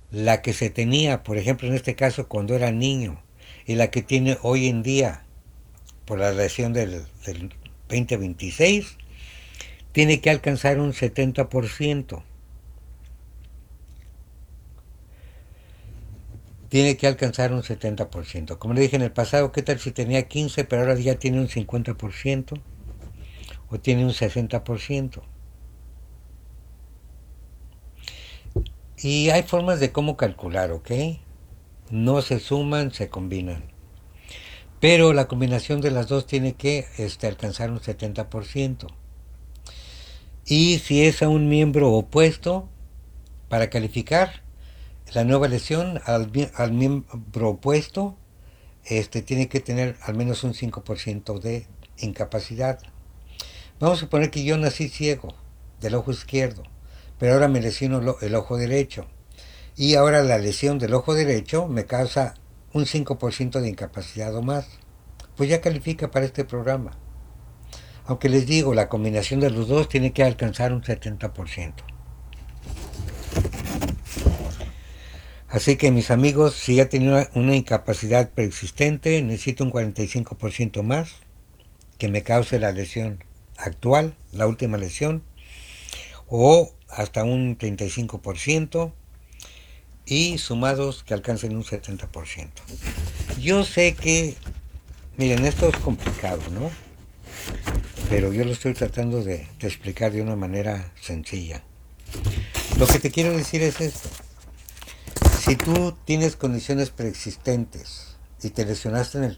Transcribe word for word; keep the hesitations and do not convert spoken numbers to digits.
la que se tenía, por ejemplo, en este caso cuando era niño, y la que tiene hoy en día por la lesión del, del dos mil veintiséis, tiene que alcanzar un setenta por ciento. Tiene que alcanzar un setenta por ciento. Como le dije en el pasado, ¿qué tal si tenía quince pero ahora ya tiene un cincuenta por ciento o tiene un sesenta por ciento? Y hay formas de cómo calcular, ¿ok? No se suman, se combinan. Pero la combinación de las dos tiene que este, alcanzar un setenta por ciento. Y si es a un miembro opuesto, para calificar la nueva lesión al, al miembro opuesto, este, tiene que tener al menos un cinco por ciento de incapacidad. Vamos a suponer que yo nací ciego del ojo izquierdo, pero ahora me lesiono el ojo derecho. Y ahora la lesión del ojo derecho me causa un cinco por ciento de incapacidad o más. Pues ya califica para este programa. Aunque les digo, la combinación de los dos tiene que alcanzar un setenta por ciento. Así que mis amigos, si ya tenía una incapacidad preexistente, necesito un cuarenta y cinco por ciento más que me cause la lesión actual, la última lesión, o hasta un treinta y cinco por ciento y sumados que alcancen un setenta por ciento. Yo sé que, miren, esto es complicado, ¿no? Pero yo lo estoy tratando de, de explicar de una manera sencilla. Lo que te quiero decir es esto. Si tú tienes condiciones preexistentes y te lesionaste en el